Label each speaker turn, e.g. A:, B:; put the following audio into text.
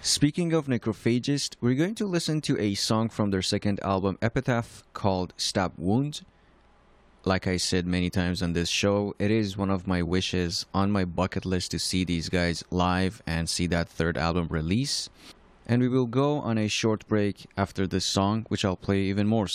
A: Speaking of Necrophagist, we're going to listen to a song from their second album, Epitaph, called Stab Wound. Like I said many times on this show, it is one of my wishes on my bucket list to see these guys live and see that third album release. And we will go on a short break after this song, which I'll play even more